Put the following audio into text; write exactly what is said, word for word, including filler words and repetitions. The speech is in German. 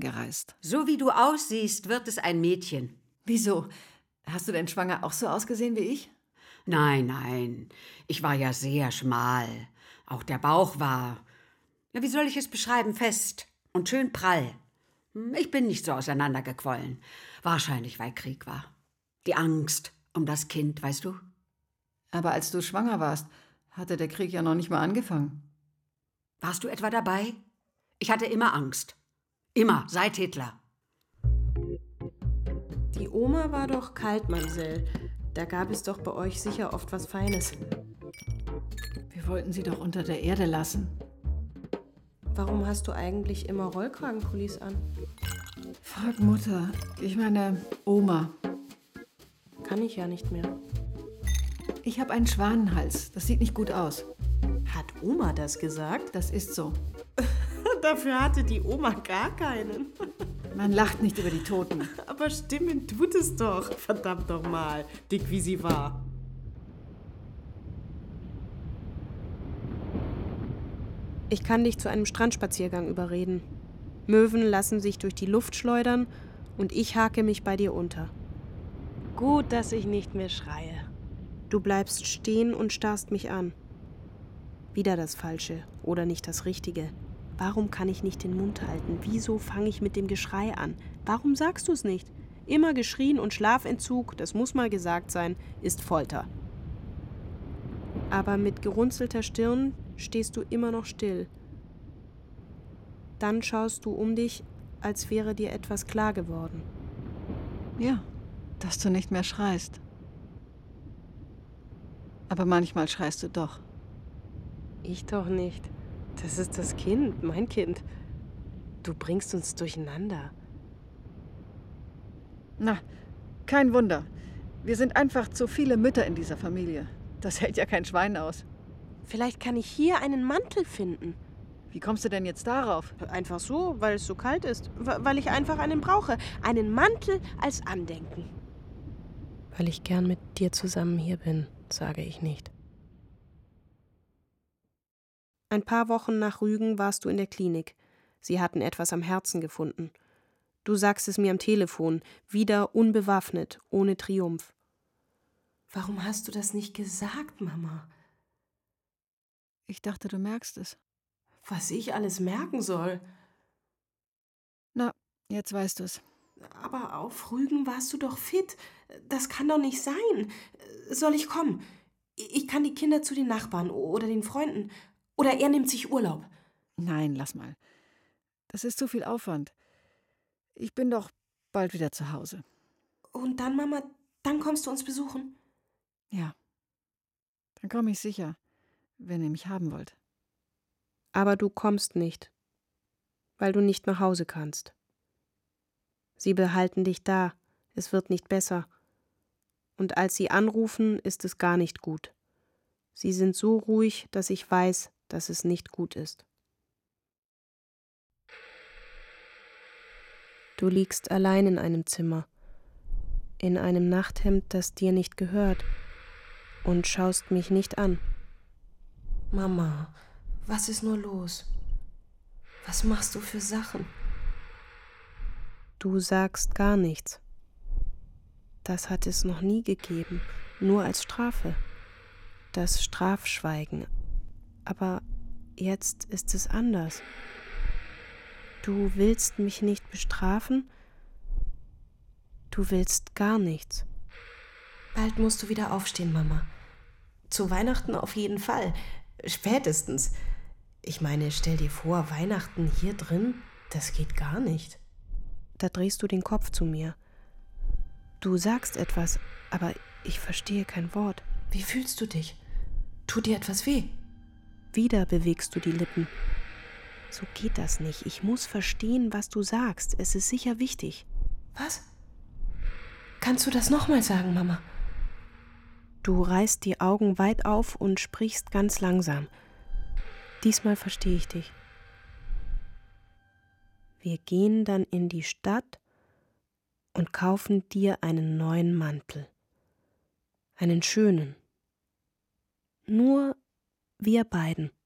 gereist. So wie du aussiehst, wird es ein Mädchen. Wieso? Hast du denn schwanger auch so ausgesehen wie ich? Nein, nein, ich war ja sehr schmal. Auch der Bauch war, ja, wie soll ich es beschreiben, fest und schön prall. Ich bin nicht so auseinandergequollen. Wahrscheinlich, weil Krieg war. Die Angst um das Kind, weißt du? Aber als du schwanger warst, hatte der Krieg ja noch nicht mal angefangen. Warst du etwa dabei? Ich hatte immer Angst. Immer, seit Hitler. Die Oma war doch kalt, Mamsell. Da gab es doch bei euch sicher oft was Feines. Wir wollten sie doch unter der Erde lassen. Warum hast du eigentlich immer Rollkragenpullis an? Frag Mutter. Ich meine, Oma. Kann ich ja nicht mehr. Ich habe einen Schwanenhals. Das sieht nicht gut aus. Hat Oma das gesagt? Das ist so. Dafür hatte die Oma gar keinen. Man lacht nicht über die Toten. Aber stimmen tut es doch. Verdammt doch mal, dick wie sie war. Ich kann dich zu einem Strandspaziergang überreden. Möwen lassen sich durch die Luft schleudern und ich hake mich bei dir unter. Gut, dass ich nicht mehr schreie. Du bleibst stehen und starrst mich an. Wieder das Falsche oder nicht das Richtige. Warum kann ich nicht den Mund halten? Wieso fange ich mit dem Geschrei an? Warum sagst du es nicht? Immer geschrien und Schlafentzug, das muss mal gesagt sein, ist Folter. Aber mit gerunzelter Stirn stehst du immer noch still. Dann schaust du um dich, als wäre dir etwas klar geworden. Ja, dass du nicht mehr schreist. Aber manchmal schreist du doch. Ich doch nicht. Das ist das Kind, mein Kind. Du bringst uns durcheinander. Na, kein Wunder. Wir sind einfach zu viele Mütter in dieser Familie. Das hält ja kein Schwein aus. Vielleicht kann ich hier einen Mantel finden. Wie kommst du denn jetzt darauf? Einfach so, weil es so kalt ist. Weil ich einfach einen brauche. Einen Mantel als Andenken. Weil ich gern mit dir zusammen hier bin, sage ich nicht. Ein paar Wochen nach Rügen warst du in der Klinik. Sie hatten etwas am Herzen gefunden. Du sagst es mir am Telefon, wieder unbewaffnet, ohne Triumph. Warum hast du das nicht gesagt, Mama? Ich dachte, du merkst es. Was ich alles merken soll. Na, jetzt weißt du es. Aber auf Rügen warst du doch fit. Das kann doch nicht sein. Soll ich kommen? Ich kann die Kinder zu den Nachbarn oder den Freunden. Oder er nimmt sich Urlaub. Nein, lass mal. Das ist zu viel Aufwand. Ich bin doch bald wieder zu Hause. Und dann, Mama, dann kommst du uns besuchen? Ja. Dann komme ich sicher, wenn ihr mich haben wollt. Aber du kommst nicht, weil du nicht nach Hause kannst. Sie behalten dich da, es wird nicht besser. Und als sie anrufen, ist es gar nicht gut. Sie sind so ruhig, dass ich weiß, dass es nicht gut ist. Du liegst allein in einem Zimmer, in einem Nachthemd, das dir nicht gehört, und schaust mich nicht an. Mama, was ist nur los? Was machst du für Sachen? Du sagst gar nichts. Das hat es noch nie gegeben, nur als Strafe. Das Strafschweigen. Aber jetzt ist es anders. Du willst mich nicht bestrafen? Du willst gar nichts. Bald musst du wieder aufstehen, Mama. Zu Weihnachten auf jeden Fall. Spätestens. Ich meine, stell dir vor, Weihnachten hier drin, das geht gar nicht. Da drehst du den Kopf zu mir. Du sagst etwas, aber ich verstehe kein Wort. Wie fühlst du dich? Tut dir etwas weh? Wieder bewegst du die Lippen. So geht das nicht. Ich muss verstehen, was du sagst. Es ist sicher wichtig. Was? Kannst du das nochmal sagen, Mama? Du reißt die Augen weit auf und sprichst ganz langsam. Diesmal verstehe ich dich. Wir gehen dann in die Stadt und kaufen dir einen neuen Mantel. Einen schönen. Nur wir beiden.